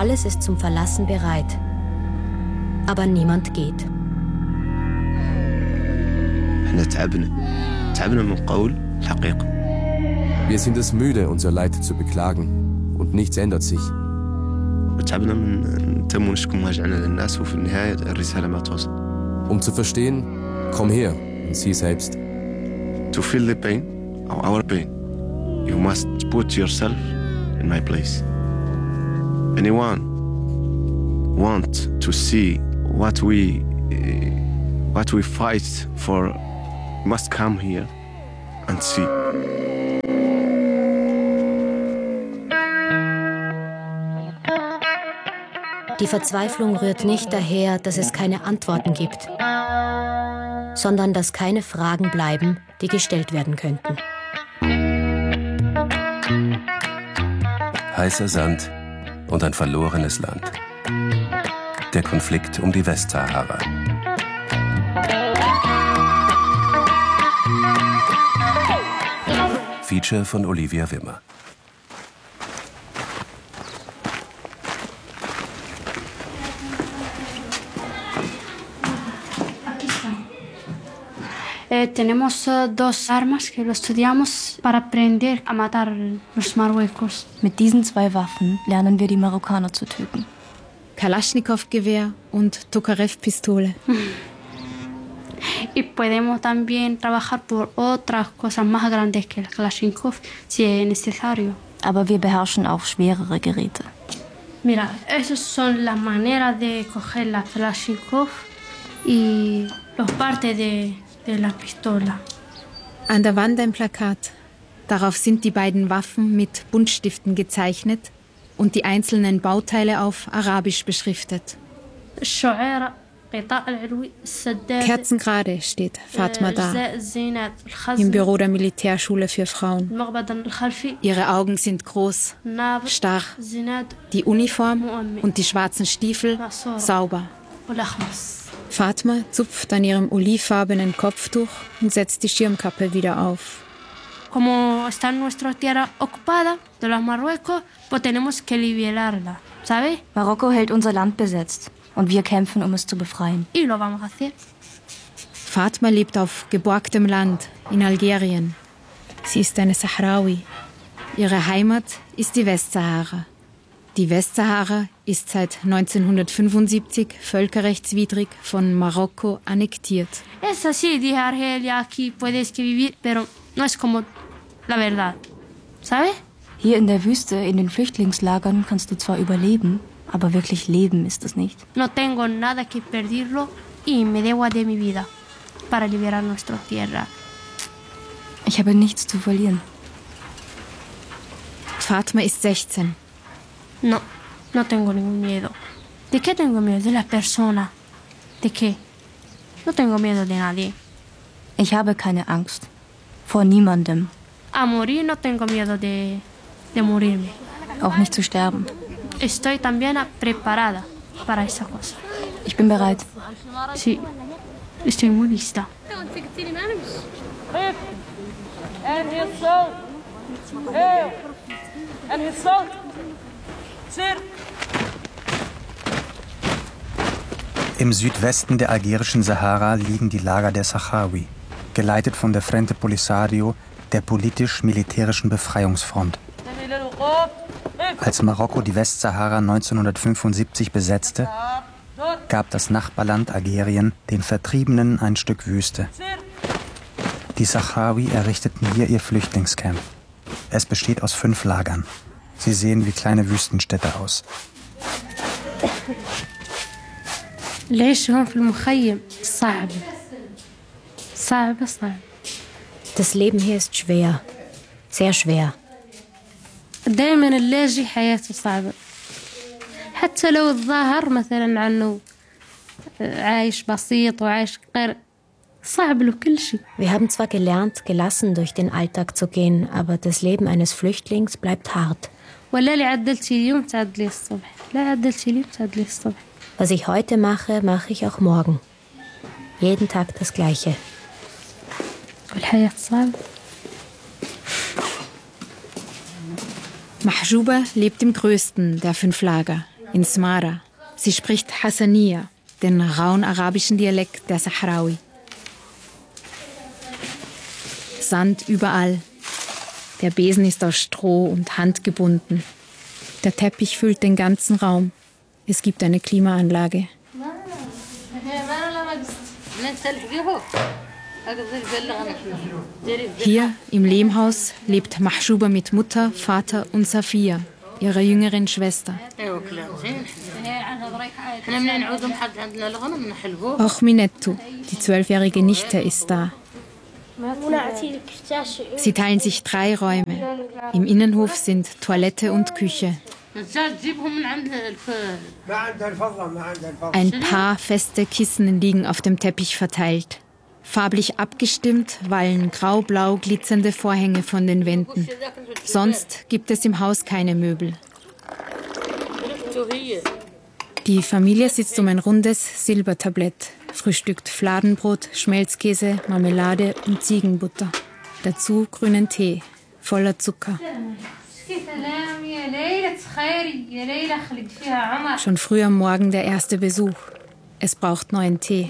Alles ist zum Verlassen bereit. Aber niemand geht. Wir sind es müde, unser Leid zu beklagen. Und nichts ändert sich. Um zu verstehen, komm her und sieh selbst. To feel the pain, our pain, you must put yourself in my place. Anyone want to see what we fight for must come here and see. Die Verzweiflung rührt nicht daher, dass es keine Antworten gibt, sondern dass keine Fragen bleiben, die gestellt werden könnten. Heißer Sand und ein verlorenes Land. Der Konflikt um die Westsahara. Feature von Olivia Wimmer. Tenemos dos armas que lo estudiamos para aprender a matar los Marruecos. Mit diesen 2 Waffen lernen wir, die Marokkaner zu töten. Kalaschnikow-Gewehr und Tokarev-Pistole. Y podemos también trabajar por otras cosas más grandes que el Kalashnikov, si es necesario. Aber wir beherrschen auch schwerere Geräte. Mira, esas son las maneras de coger la Kalashnikov y los partes de la pistola. An der Wand ein Plakat. Darauf sind die beiden Waffen mit Buntstiften gezeichnet und die einzelnen Bauteile auf Arabisch beschriftet. Kerzengerade steht Fatma da, im Büro der Militärschule für Frauen. Ihre Augen sind groß, starr, die Uniform und die schwarzen Stiefel sauber. Fatma zupft an ihrem olivfarbenen Kopftuch und setzt die Schirmkappe wieder auf. Como está nuestra tierra ocupada de los Marruecos, pues tenemos que liberarla, ¿sabes? Marokko hält unser Land besetzt und wir kämpfen, um es zu befreien. Y lo vamos a hacer. Fatma lebt auf geborgtem Land in Algerien. Sie ist eine Sahrawi. Ihre Heimat ist die Westsahara. Die Westsahara ist seit 1975 völkerrechtswidrig von Marokko annektiert. Es así, dije Argelia, aquí puedes que vivir, pero no es como la verdad, ¿sabes? Hier in der Wüste, in den Flüchtlingslagern, kannst du zwar überleben, aber wirklich leben ist es nicht. No tengo nada que perderlo y me debo de mi vida para liberar nuestra tierra. Ich habe nichts zu verlieren. Fatma ist 16. No, no tengo ningún miedo. ¿De qué tengo miedo? De las personas. ¿De qué? No tengo miedo de nadie. Ich habe keine Angst. Vor niemandem. A morir no tengo miedo de morirme. Auch nicht zu sterben. Estoy también preparada para esa cosa. Ich bin bereit. Sí, estoy muy lista. Im Südwesten der algerischen Sahara liegen die Lager der Sachawi, geleitet von der Frente Polisario, der politisch-militärischen Befreiungsfront. Als Marokko die Westsahara 1975 besetzte, gab das Nachbarland Algerien den Vertriebenen ein Stück Wüste. Die Sachawi errichteten hier ihr Flüchtlingscamp. Es besteht aus 5 Lagern. Sie sehen wie kleine Wüstenstädte aus. Das Leben hier ist schwer, sehr schwer. دائما اللاجئ حياته صعبة حتى لو الظاهر مثلا عنه عايش بسيط وعايش غير صعب له كل شيء. Wir haben zwar gelernt, gelassen durch den Alltag zu gehen, aber das Leben eines Flüchtlings bleibt hart. ولا اللي عدلتي اليوم تعدلي الصبح لا عدلتي اليوم تعدلي الصبح. Was ich heute mache, mache ich auch morgen. Jeden Tag das Gleiche. والحياة صعبة. Mahjouba lebt im größten der 5 Lager, in Smara. Sie spricht Hassaniya, den rauen arabischen Dialekt der Sahrawi. Sand überall. Der Besen ist aus Stroh und handgebunden. Der Teppich füllt den ganzen Raum. Es gibt eine Klimaanlage. Hier im Lehmhaus lebt Mahshuba mit Mutter, Vater und Safia, ihrer jüngeren Schwester. Auch Minettu, die 12-jährige Nichte, ist da. Sie teilen sich 3 Räume. Im Innenhof sind Toilette und Küche. Ein paar feste Kissen liegen auf dem Teppich verteilt. Farblich abgestimmt wallen grau-blau glitzernde Vorhänge von den Wänden. Sonst gibt es im Haus keine Möbel. Die Familie sitzt um ein rundes Silbertablett, frühstückt Fladenbrot, Schmelzkäse, Marmelade und Ziegenbutter. Dazu grünen Tee, voller Zucker. Schon früh am Morgen der erste Besuch. Es braucht neuen Tee.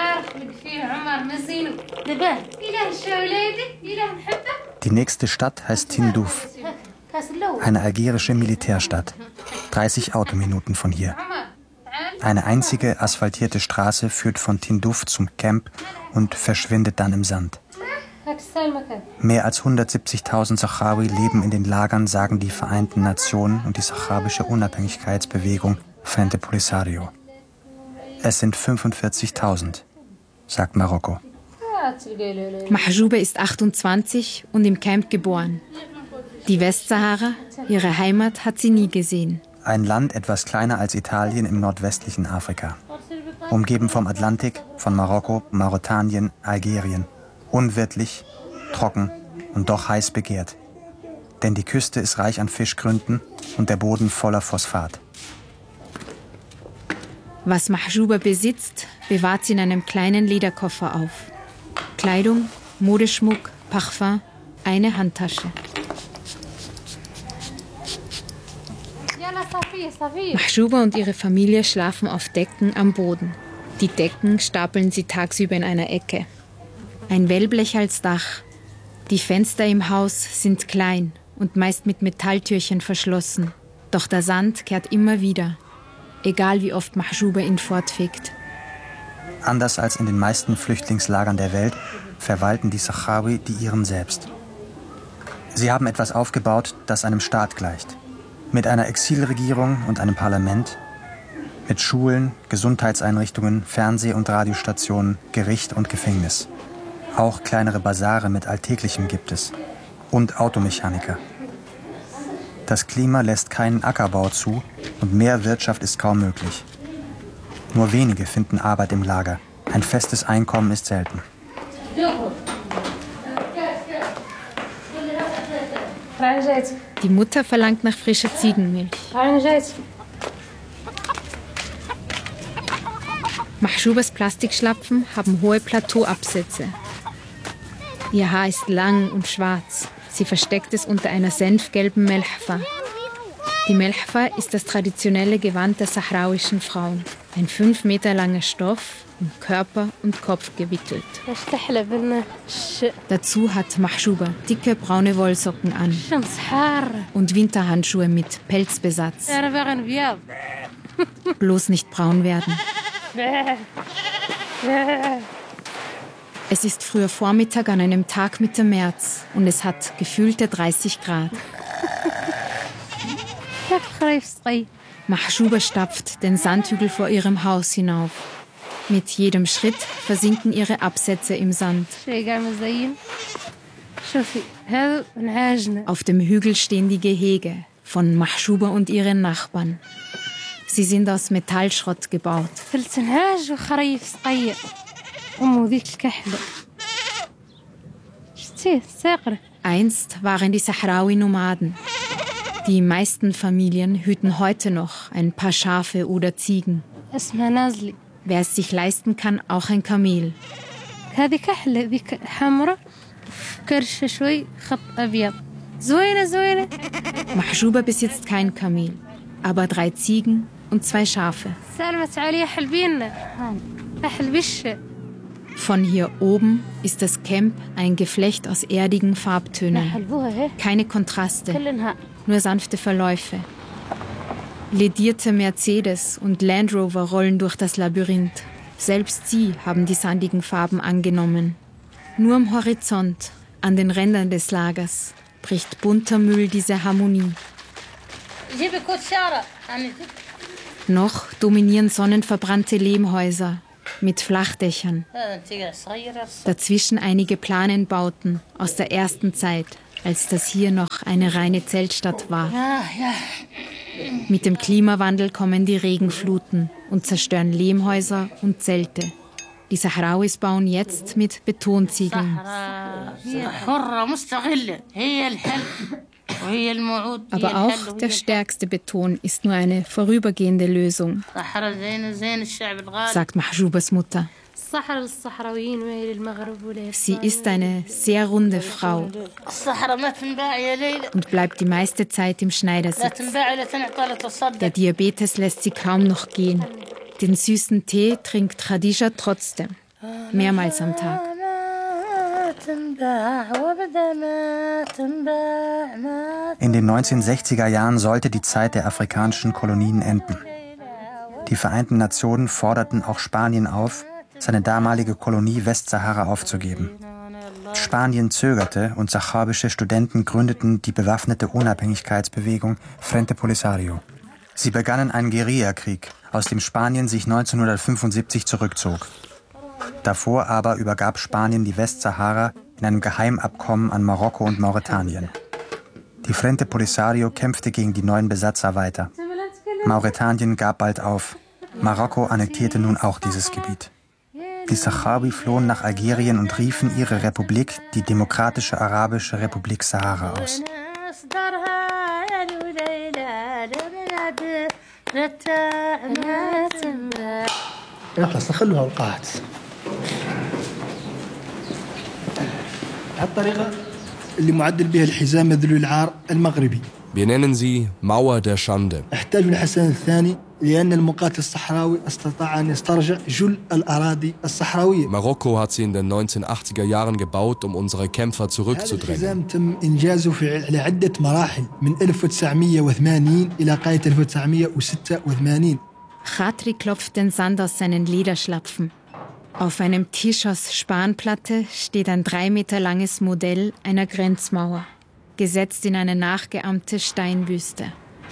Die nächste Stadt heißt Tindouf, eine algerische Militärstadt, 30 Autominuten von hier. Eine einzige asphaltierte Straße führt von Tindouf zum Camp und verschwindet dann im Sand. Mehr als 170.000 Sahrawi leben in den Lagern, sagen die Vereinten Nationen und die sahrabische Unabhängigkeitsbewegung Frente Polisario. Es sind 45.000, sagt Marokko. Mahshuba ist 28 und im Camp geboren. Die Westsahara, ihre Heimat, hat sie nie gesehen. Ein Land etwas kleiner als Italien im nordwestlichen Afrika. Umgeben vom Atlantik, von Marokko, Mauretanien, Algerien. Unwirtlich, trocken und doch heiß begehrt. Denn die Küste ist reich an Fischgründen und der Boden voller Phosphat. Was Mahshuba besitzt, bewahrt sie in einem kleinen Lederkoffer auf. Kleidung, Modeschmuck, Parfum, eine Handtasche. Mahshuba und ihre Familie schlafen auf Decken am Boden. Die Decken stapeln sie tagsüber in einer Ecke. Ein Wellblech als Dach. Die Fenster im Haus sind klein und meist mit Metalltürchen verschlossen. Doch der Sand kehrt immer wieder, egal wie oft Mahshuba ihn fortfegt. Anders als in den meisten Flüchtlingslagern der Welt verwalten die Sahrawi die Iren selbst. Sie haben etwas aufgebaut, das einem Staat gleicht. Mit einer Exilregierung und einem Parlament, mit Schulen, Gesundheitseinrichtungen, Fernseh- und Radiostationen, Gericht und Gefängnis. Auch kleinere Basare mit Alltäglichem gibt es. Und Automechaniker. Das Klima lässt keinen Ackerbau zu und mehr Wirtschaft ist kaum möglich. Nur wenige finden Arbeit im Lager. Ein festes Einkommen ist selten. Die Mutter verlangt nach frischer Ziegenmilch. Mahshubas Plastikschlapfen haben hohe Plateauabsätze. Ihr Haar ist lang und schwarz. Sie versteckt es unter einer senfgelben Melhfa. Die Melhfa ist das traditionelle Gewand der sahrauischen Frauen. Ein 5 Meter langer Stoff, um Körper und Kopf gewickelt. Dazu hat Mahshuba dicke braune Wollsocken an und Winterhandschuhe mit Pelzbesatz. Bloß nicht braun werden. Es ist früher Vormittag an einem Tag Mitte März und es hat gefühlte 30 Grad. Mahshuba stapft den Sandhügel vor ihrem Haus hinauf. Mit jedem Schritt versinken ihre Absätze im Sand. Auf dem Hügel stehen die Gehege von Mahshuba und ihren Nachbarn. Sie sind aus Metallschrott gebaut. Einst waren die Sahrawi-Nomaden. Die meisten Familien hüten heute noch ein paar Schafe oder Ziegen. Wer es sich leisten kann, auch ein Kamel. Mahshuba besitzt kein Kamel, aber 3 Ziegen, und 2 Schafe. Von hier oben ist das Camp ein Geflecht aus erdigen Farbtönen. Keine Kontraste, nur sanfte Verläufe. Ledierte Mercedes und Land Rover rollen durch das Labyrinth. Selbst sie haben die sandigen Farben angenommen. Nur am Horizont, an den Rändern des Lagers, bricht bunter Müll diese Harmonie. Noch dominieren sonnenverbrannte Lehmhäuser mit Flachdächern. Dazwischen einige Planenbauten aus der ersten Zeit, als das hier noch eine reine Zeltstadt war. Mit dem Klimawandel kommen die Regenfluten und zerstören Lehmhäuser und Zelte. Die Sahrauis bauen jetzt mit Betonziegeln. Aber auch der stärkste Beton ist nur eine vorübergehende Lösung, sagt Mahjoubas Mutter. Sie ist eine sehr runde Frau und bleibt die meiste Zeit im Schneidersitz. Der Diabetes lässt sie kaum noch gehen. Den süßen Tee trinkt Khadija trotzdem, mehrmals am Tag. In den 1960er Jahren sollte die Zeit der afrikanischen Kolonien enden. Die Vereinten Nationen forderten auch Spanien auf, seine damalige Kolonie Westsahara aufzugeben. Spanien zögerte und sahrawische Studenten gründeten die bewaffnete Unabhängigkeitsbewegung Frente Polisario. Sie begannen einen Guerillakrieg, aus dem Spanien sich 1975 zurückzog. Davor aber übergab Spanien die Westsahara in einem Geheimabkommen an Marokko und Mauretanien. Die Frente Polisario kämpfte gegen die neuen Besatzer weiter. Mauretanien gab bald auf. Marokko annektierte nun auch dieses Gebiet. Die Sahrawi flohen nach Algerien und riefen ihre Republik, die Demokratische Arabische Republik Sahara, aus. Wir nennen sie Mauer der Schande. Marokko hat sie in den 1980er Jahren gebaut, um unsere Kämpfer zurückzudrängen. Khatri klopft den Sand aus seinen Lederschlapfen. Auf einem Tisch aus Spanplatte steht ein 3 Meter langes Modell einer Grenzmauer, gesetzt in eine nachgeahmte Steinwüste.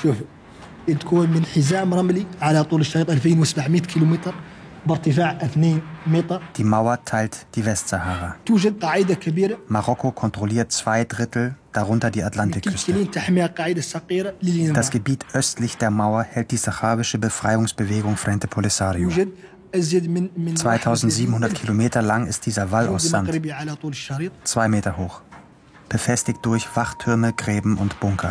Die Mauer teilt die Westsahara. Marokko kontrolliert 2/3, darunter die Atlantikküste. Das Gebiet östlich der Mauer hält die sahrawische Befreiungsbewegung Frente Polisario. 2700 Kilometer lang ist dieser Wall aus Sand, 2 Meter hoch, befestigt durch Wachtürme, Gräben und Bunker.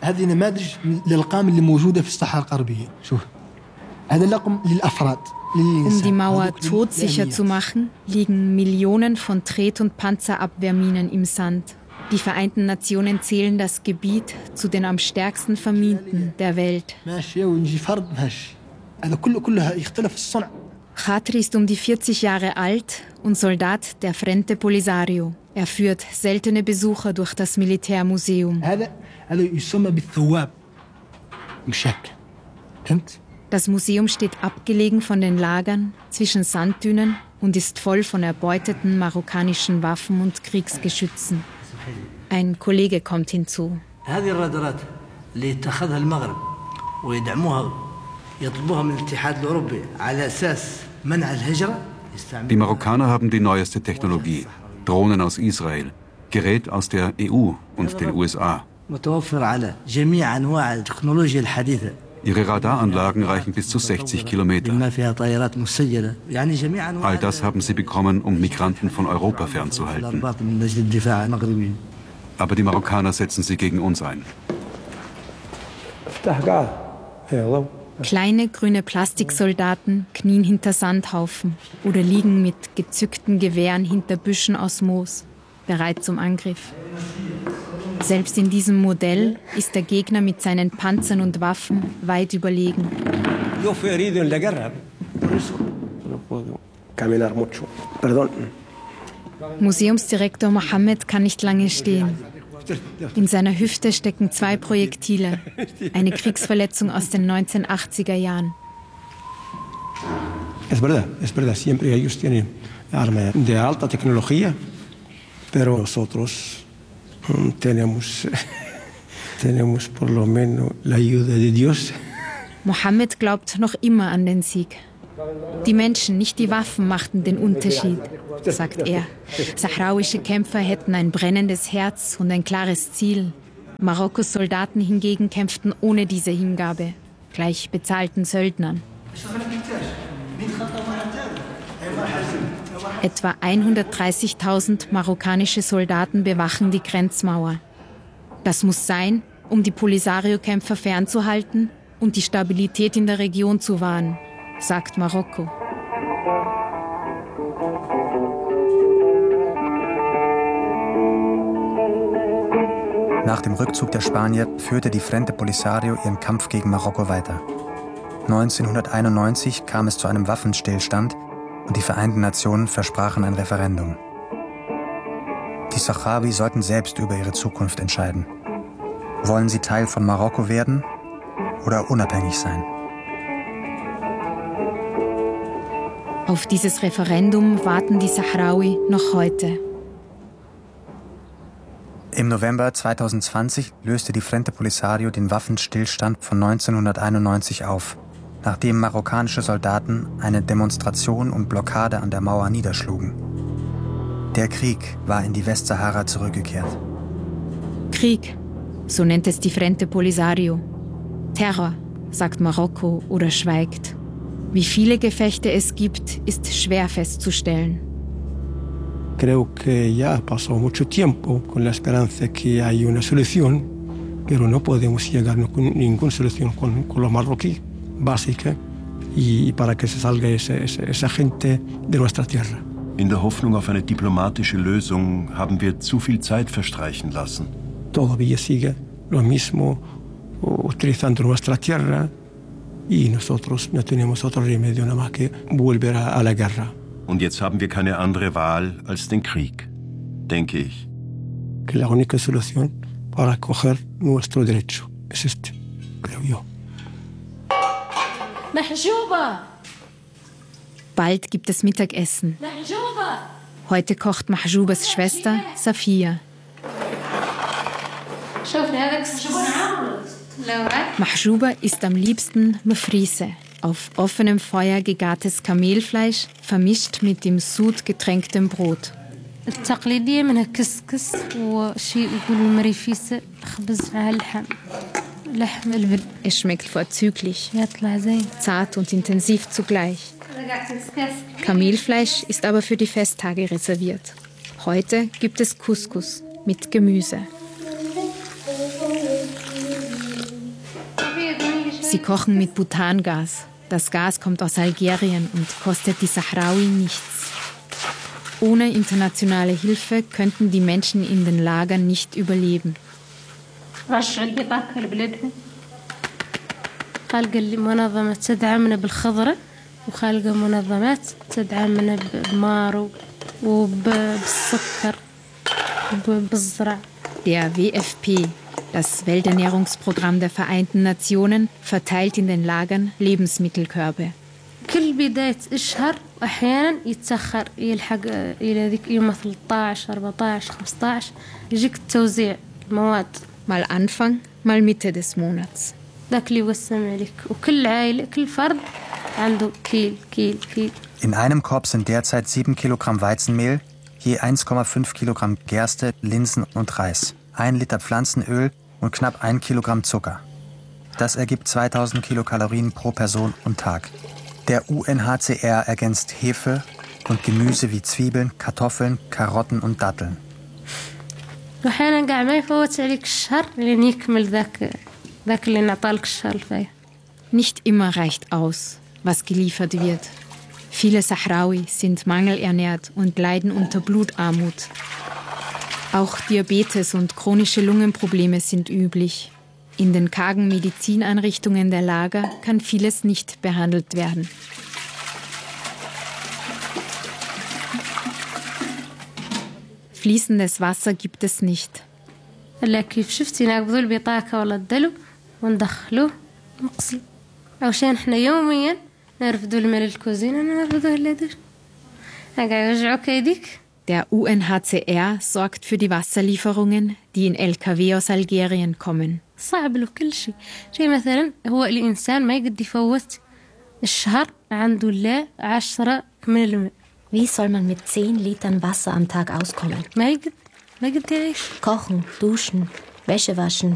Um die Mauer todsicher zu machen, liegen Millionen von Tret- und Panzerabwehrminen im Sand. Die Vereinten Nationen zählen das Gebiet zu den am stärksten verminten der Welt. Khatri ist um die 40 Jahre alt und Soldat der Frente Polisario. Er führt seltene Besucher durch das Militärmuseum. Das Museum steht abgelegen von den Lagern zwischen Sanddünen und ist voll von erbeuteten marokkanischen Waffen und Kriegsgeschützen. Ein Kollege kommt hinzu. Die Marokkaner haben die neueste Technologie. Drohnen aus Israel, Gerät aus der EU und den USA. Ihre Radaranlagen reichen bis zu 60 Kilometer. All das haben sie bekommen, um Migranten von Europa fernzuhalten. Aber die Marokkaner setzen sie gegen uns ein. Kleine grüne Plastiksoldaten knien hinter Sandhaufen oder liegen mit gezückten Gewehren hinter Büschen aus Moos, bereit zum Angriff. Selbst in diesem Modell ist der Gegner mit seinen Panzern und Waffen weit überlegen. Yo fui herido en la guerra. Por eso no puedo caminar mucho. Perdón. Museumsdirektor Mohammed kann nicht lange stehen. In seiner Hüfte stecken 2 Projektile, eine Kriegsverletzung aus den 1980er Jahren. Es verdad, siempre ellos tienen armas de alta tecnología, pero nosotros tenemos por lo menos la ayuda de Dios. Mohammed glaubt noch immer an den Sieg. Die Menschen, nicht die Waffen, machten den Unterschied, sagt er. Sahrauische Kämpfer hätten ein brennendes Herz und ein klares Ziel. Marokkos Soldaten hingegen kämpften ohne diese Hingabe, gleich bezahlten Söldnern. Etwa 130.000 marokkanische Soldaten bewachen die Grenzmauer. Das muss sein, um die Polisario-Kämpfer fernzuhalten und die Stabilität in der Region zu wahren, sagt Marokko. Nach dem Rückzug der Spanier führte die Frente Polisario ihren Kampf gegen Marokko weiter. 1991 kam es zu einem Waffenstillstand und die Vereinten Nationen versprachen ein Referendum. Die Sahrawi sollten selbst über ihre Zukunft entscheiden. Wollen sie Teil von Marokko werden oder unabhängig sein? Auf dieses Referendum warten die Sahrawi noch heute. Im November 2020 löste die Frente Polisario den Waffenstillstand von 1991 auf, nachdem marokkanische Soldaten eine Demonstration und Blockade an der Mauer niederschlugen. Der Krieg war in die Westsahara zurückgekehrt. Krieg, so nennt es die Frente Polisario. Terror, sagt Marokko oder schweigt. Wie viele Gefechte es gibt, ist schwer festzustellen. Creo que ya pasó mucho tiempo con la esperanza que hay una solución, pero no podemos llegar a ninguna solución con los marroquíes básica y para que se salga esa gente de nuestra tierra. In der Hoffnung auf eine diplomatische Lösung haben wir zu viel Zeit verstreichen lassen. Todavía sigue lo mismo utilizando nuestra tierra y nosotros no tenemos otro remedio nada más que volver a la guerra. Und jetzt haben wir keine andere Wahl als den Krieg, denke ich. Que la única solución para coger nuestro derecho es este, creo yo. Mahjouba! Bald gibt es Mittagessen. Mahjouba! Heute kocht Mahjoubas Schwester Safia. Mahjouba isst am liebsten Mefrise, auf offenem Feuer gegartes Kamelfleisch, vermischt mit dem Sud getränktem Brot. التقليدية منها كسكس وشيء يقولوا مريفيسة خبز مع اللحم. لحم البن. Es schmeckt vorzüglich, يطلع زين. zart und intensiv zugleich. Kamelfleisch ist aber für die Festtage reserviert. Heute gibt es Couscous mit Gemüse. Sie kochen mit Butangas. Das Gas kommt aus Algerien und kostet die Sahrawi nichts. Ohne internationale Hilfe könnten die Menschen in den Lagern nicht überleben. خالق اللي منظمة تدعمنا بالخضرة وخالق منظمات تدعمنا بالمار وبالسكر وبالزرع. Der WFP, das Welternährungsprogramm der Vereinten Nationen, verteilt in den Lagern Lebensmittelkörbe. كل بداية الشهر أحيانا يتأخر يلحق إلى ذيك يوم 13 14 15 يجيك التوزيع المواد. Mal Anfang, mal Mitte des Monats. ذاك اللي يوسم عليك وكل عائلة كل فرد عنده كيل. In einem Korb sind derzeit 7 Kilogramm Weizenmehl, je 1,5 Kilogramm Gerste, Linsen und Reis, 1 Liter Pflanzenöl und knapp 1 Kilogramm Zucker. Das ergibt 2000 Kilokalorien pro Person und Tag. Der UNHCR ergänzt Hefe und Gemüse wie Zwiebeln, Kartoffeln, Karotten und Datteln. وأحيانا قاع ما يفوت عليك الشهر لين يكمل ذاك اللي نعطالك الشهر الفايت. Nicht immer reicht aus, was geliefert wird. Viele Sahrawi sind mangelernährt und leiden unter Blutarmut. Auch Diabetes und chronische Lungenprobleme sind üblich. In den kargen Medizineinrichtungen der Lager kann vieles nicht behandelt werden. Fließendes Wasser gibt es nicht. Der UNHCR sorgt für die Wasserlieferungen, die in LKW aus Algerien kommen. Wie soll man mit 10 Litern Wasser am Tag auskommen? Kochen, duschen, Wäsche waschen,